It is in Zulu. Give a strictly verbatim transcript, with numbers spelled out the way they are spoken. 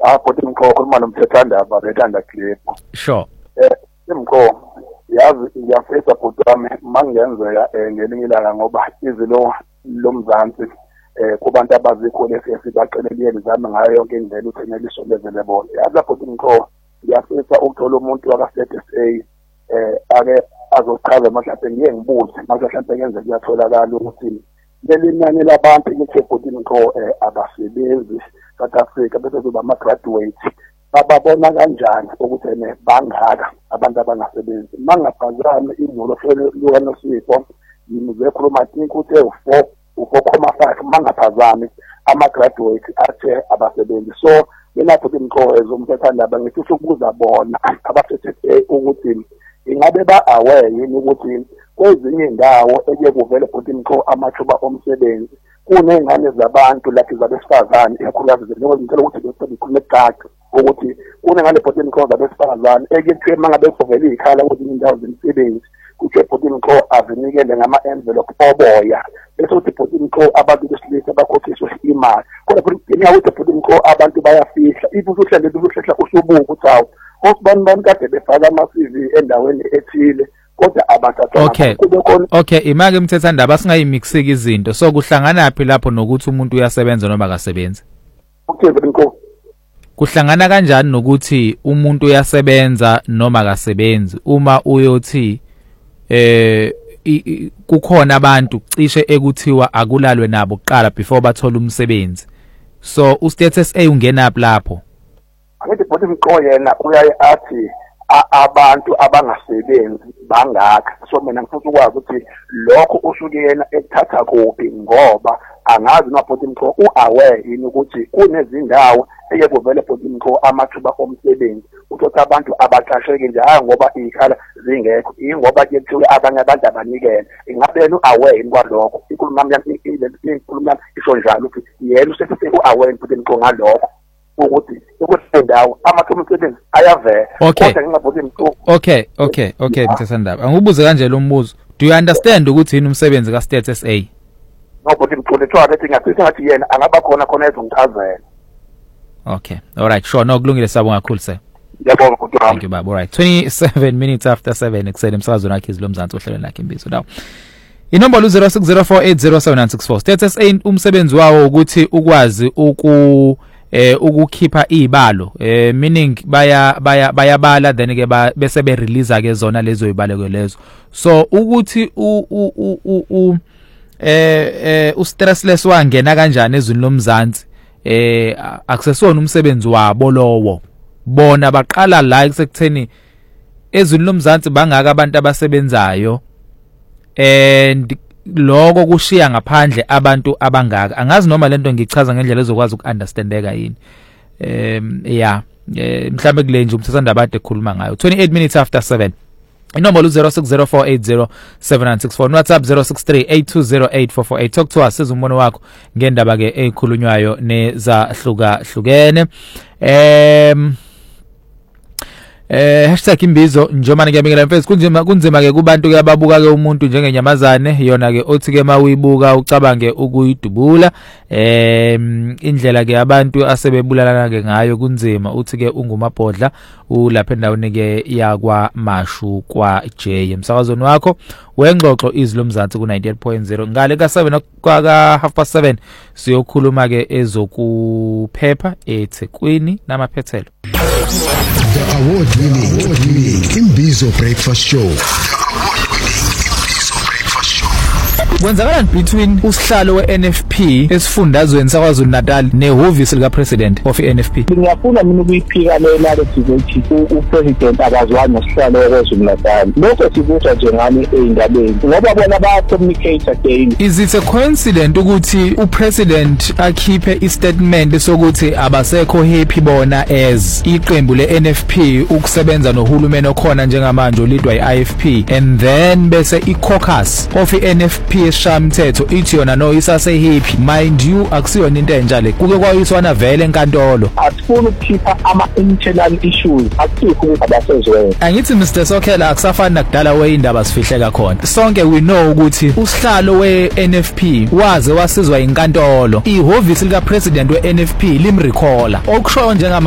Ah, but imqo khuluma nomthethwandaba bethanda clip. Sure. Eh, imqo yazi ngiyafisa bhuti wami mangenzeka ngelinye ilanga ngoba izilo lomzansi eh kubantu abazikhona esibaqeleliyeni zami ngayo yonke indlela uthenelisho levele bona. Yazi bhuti imqo ngiyafisa ukuthola umuntu waka-S A eh ake azochaza mhlawumbe ngiye ngibuze mhlawumbe ngenze kuyatholakala ukuthi leli nani labantu ukuthi bhuti imqo abasebenzi South Africa bese kuba ama graduate bababona kanjani ukuthi ene bangaka abantu abangasebenzi mangaphazami ivulo hlelo Sipho yimize khuluma ukuthi u4 u4 comma five mangaphazami ama graduate athe abasebenzi so mina futhi imqo ezomthethwandaba ngithi ukubuza bona abasethe ukuthi ingabe ba aware yini ukuthi kwezinye indawo eke kuvele futhi imqo amathuba omsebenzi kunengane zabantu lapha zabesifazane ekhulazi njengoba ngicela ukuthi besikhuluma egadi ukuthi kunengane futhi imqo zabesifazane eke kuthiwe mangabe kuvele ikhala ukuthi indawo zemisebenzi kuthi futhi imqo azinikele ngama envelope oboya bese uthi futhi imqo abantu besilisa bakhokhiswe imali kodwa futhi ngiyakuthi futhi imqo abantu bayafihla ibuzo hlele ubuhlehla usubuka ukuthi awu osibani bani kade befaka ama C V endaweni ethile kodwa abathatha okay okay imake imthethwandaba singayimixika izinto so kuhlangana phi lapho nokuthi umuntu uyasebenza noma akasebenzi ukuthini inko kuhlangana kanjani nokuthi umuntu uyasebenza noma akasebenzi uma uyothi eh kukhona abantu cishe ekuthiwa akulalwe nabo kuqala before bathola umsebenzi so u-status A ungena lapho angithi futhi imqo yena uyaye athi abantu abangasebenzi bangaka so mina ngifuna ukwazi ukuthi lokho usuke yena ekuthatha kuphi ngoba angazi nophothi imqo uaware yini ukuthi kunezindawo eke kuvele phothi imqo amathuba omsebenzi ukuthi abantu abaqasheke nje hayi ngoba ikhala zingekho ingoba kuyethiwe abanye abantu abanikele ingabe yena uaware yini kwalokho ikhuluma yami ikhuluma isho njalo ukuthi yena usethi uaware phothi imqo ngalokho ukuthi ukusendawo amathuba omsebenzi ayavela kodwa ngingabhuti imqo okay okay okay mthethwandaba angibuze kanje lo mbuzo do you understand ukuthi yini umsebenzi ka status A no but imqo lethiwa lethi ngathi ngathi yena angaba khona khona ezongichazela okay all right sure no kulungile sabo kakhulu sir yabonga kodwa thank you baba all right twenty-seven minutes after seven ekuseni emsakazweni wakhe izilomzansi ohlelo lakhe imbizo now inombolo zero six zero four eight zero seven nine six four status A umsebenzi wawo ukuthi ukwazi uku eh ukukhipha izibalo eh meaning baya baya bayabala then ke bese be release ke zona lezo ibaleko lezo so ukuthi u u u eh eh u stressless wangena kanjani ezweni lomzansi eh akusesona umsebenzi wabo lowo bona baqala la ekutheni ezweni lomzansi bangaka abantu abasebenzayo and lokho kushiya ngaphandle abantu abangaka angazi noma lento ngichaza ngendlela ezokwazi ukuunderstandeka yini em yeah mhlambe kule nje umthethwandaba ade ekhuluma ngayo twenty-eight minutes after seven inombolo zero six zero four eight zero seven nine six four WhatsApp zero six three eight two zero eight four four eight talk to us sizumbono wakho ngendaba ke ekhulunywayo nezahluka hlukene em Eh hashtag imbizo njengoba ngiyabekela mfethu kunzima kunzima ke kubantu ke ababuka ke umuntu njengenyamazane yona ke othi ke mawibuka ucabange ukuyidubula eh indlela ke abantu asebebulalana ke ngayo kunzima uthi ke ungumabhodla ulapha endaweni ke yakwa Mashu kwa J emsakazweni wakho wengxoxo izilomzansi ku ninety-eight point zero ngale ka seven kwa half past seven siyokhuluma ke ezokuphepha eThekwini namaphethelo. The award-winning Imbizo Breakfast Show. Kwenzakala between usihlalo we-N F P esifundazweni saKwaZulu Natal nehhovisi lika president of i-N F P. Ngiyafuna mina ukuyiphika lela lethi upresident akazwani nosihlalo weKwaZulu Natal. Lokho sikutsha nje ngani eindabeni ngoba bona baya communicate daily. Is it a coincidence ukuthi upresident akhiphe istatement sokuthi abasekho happy bona as iqembu le-N F P ukusebenza nohulumeni okhona njengamanje olidwa i-I F P and then bese i-caucus of i-N F P eshamthetho ithi yona no isase happy mind you akusiyona into enjalo kuke kwayiswana vele enkantolo asifuna ukukhipha ama internal issues akusikho ukuthi abasezwe angithi Mr Sokhela akusafani nakudala weindaba sifihleka khona sonke we know ukuthi usihlalo we-N F P waze wasizwa inkantolo ihhovisi lika president we-N F P limrecalla okusho njenga